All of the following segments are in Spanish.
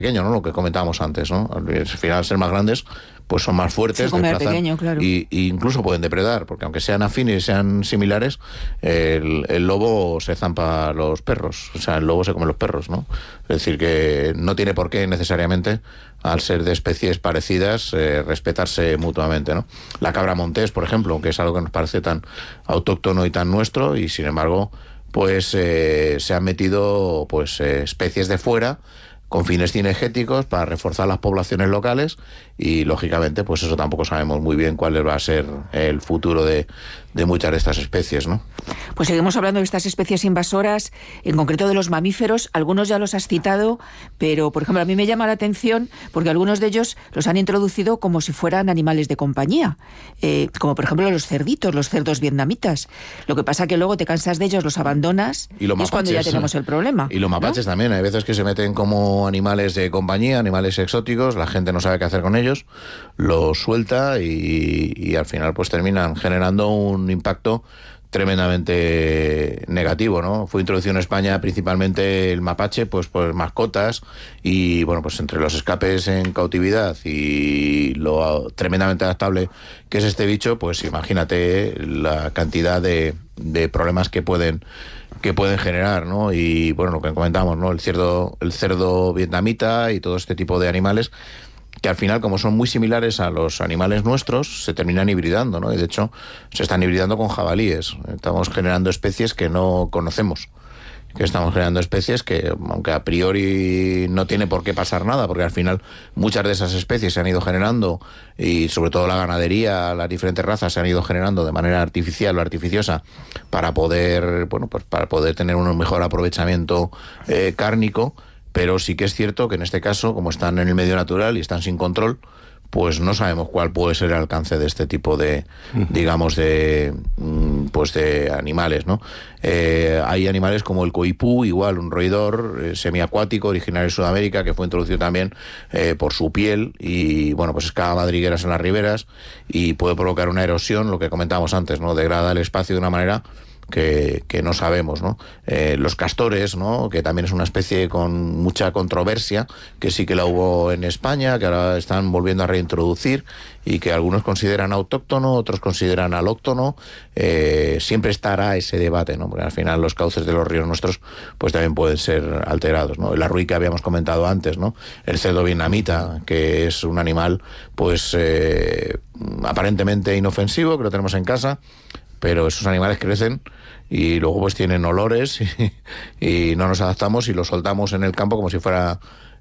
pequeño, ¿no? Lo que comentábamos antes, ¿no? Al final, al ser más grandes, pues son más fuertes, se come al pequeño, claro. y incluso pueden depredar, porque aunque sean afines y sean similares, el lobo se zampa los perros, o sea, el lobo se come los perros, ¿no? Es decir, que no tiene por qué necesariamente, al ser de especies parecidas, respetarse mutuamente, ¿no? La cabra montés, por ejemplo, que es algo que nos parece tan autóctono y tan nuestro, y sin embargo, pues se han metido pues especies de fuera con fines cinegéticos para reforzar las poblaciones locales, y lógicamente pues eso tampoco sabemos muy bien cuál va a ser el futuro de muchas de estas especies, ¿no? Pues seguimos hablando de estas especies invasoras, en concreto de los mamíferos. Algunos ya los has citado, pero por ejemplo a mí me llama la atención porque algunos de ellos los han introducido como si fueran animales de compañía, como por ejemplo los cerditos, los cerdos vietnamitas. Lo que pasa que luego te cansas de ellos, los abandonas, y los mapaches, es cuando ya tenemos el problema. Y los mapaches, ¿no? También, hay veces que se meten como animales de compañía, animales exóticos, la gente no sabe qué hacer con ellos, los suelta y al final pues terminan generando un impacto tremendamente negativo, ¿no? Fue introducido en España principalmente el mapache, pues por mascotas, y bueno, pues entre los escapes en cautividad y lo tremendamente adaptable que es este bicho, pues imagínate la cantidad de problemas que pueden generar, ¿no? Y bueno, lo que comentamos, ¿no? El cerdo vietnamita y todo este tipo de animales que al final, como son muy similares a los animales nuestros, se terminan hibridando, ¿no? Y de hecho, se están hibridando con jabalíes. Estamos generando especies que no conocemos. Estamos generando especies que, aunque a priori no tiene por qué pasar nada, porque al final muchas de esas especies se han ido generando, y sobre todo la ganadería, las diferentes razas se han ido generando de manera artificial o artificiosa para poder, bueno, pues para poder tener un mejor aprovechamiento cárnico. Pero sí que es cierto que en este caso, como están en el medio natural y están sin control, pues no sabemos cuál puede ser el alcance de este tipo de, digamos, de animales, ¿no? Hay animales como el coipú, igual, un roedor semiacuático originario de Sudamérica, que fue introducido también por su piel, y bueno, pues excava madrigueras en las riberas y puede provocar una erosión, lo que comentábamos antes, ¿no? Degrada el espacio de una manera que no sabemos, ¿no? Los castores, ¿no? Que también es una especie con mucha controversia, que sí que la hubo en España, que ahora están volviendo a reintroducir, y que algunos consideran autóctono, otros consideran alóctono. Siempre estará ese debate, ¿no? Porque al final los cauces de los ríos nuestros pues también pueden ser alterados, ¿no? El arrui que habíamos comentado antes, ¿no? El cerdo vietnamita, que es un animal pues aparentemente inofensivo, que lo tenemos en casa, pero esos animales crecen y luego pues tienen olores y no nos adaptamos y los soltamos en el campo como si fuera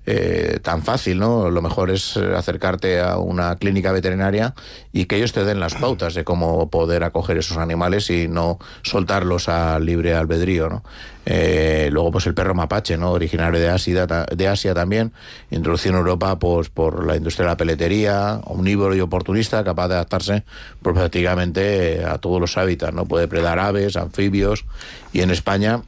tan fácil, ¿no? Lo mejor es acercarte a una clínica veterinaria y que ellos te den las pautas de cómo poder acoger esos animales y no soltarlos a libre albedrío, ¿no? Luego pues el perro mapache, ¿no? Originario de Asia también, introducido en Europa pues por la industria de la peletería, omnívoro y oportunista, capaz de adaptarse pues, prácticamente a todos los hábitats, ¿no? Puede predar aves, anfibios, y en España,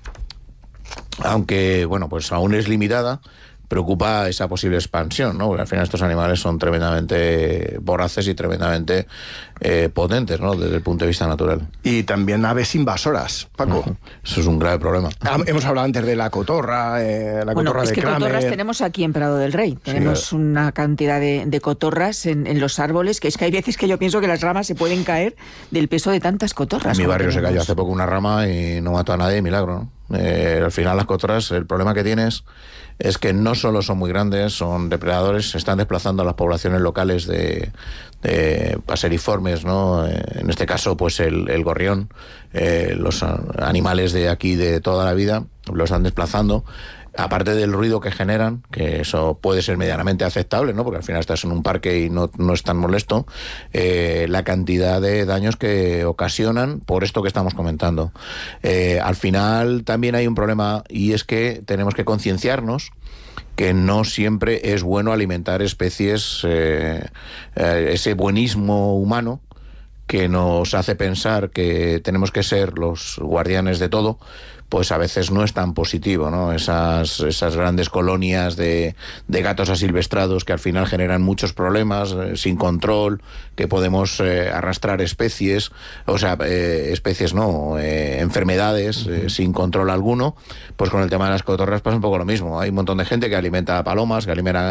aunque bueno, pues aún es limitada, preocupa esa posible expansión, ¿no? Porque al final estos animales son tremendamente voraces y tremendamente potentes, ¿no? Desde el punto de vista natural. Y también aves invasoras, Paco. Eso es un grave problema. Hemos hablado antes de la cotorra, cotorra de Kramer. Cotorras tenemos aquí en Prado del Rey. Tenemos una cantidad de cotorras en los árboles, que es que hay veces que yo pienso que las ramas se pueden caer del peso de tantas cotorras. En mi barrio se cayó hace poco una rama y no mató a nadie, milagro, ¿no? Al final las cotorras, el problema que tienes es que no solo son muy grandes, son depredadores, se están desplazando a las poblaciones locales de paseriformes, ¿no? En este caso, pues el gorrión, los animales de aquí de toda la vida, lo están desplazando. Aparte del ruido que generan, que eso puede ser medianamente aceptable, ¿no? Porque al final estás en un parque y no es tan molesto, la cantidad de daños que ocasionan por esto que estamos comentando. Al final también hay un problema, y es que tenemos que concienciarnos que no siempre es bueno alimentar especies, ese buenismo humano que nos hace pensar que tenemos que ser los guardianes de todo, pues a veces no es tan positivo, ¿no? Esas grandes colonias de gatos asilvestrados que al final generan muchos problemas, sin control, que podemos arrastrar especies, enfermedades sin control alguno. Pues con el tema de las cotorras pasa un poco lo mismo. Hay un montón de gente que alimenta palomas, que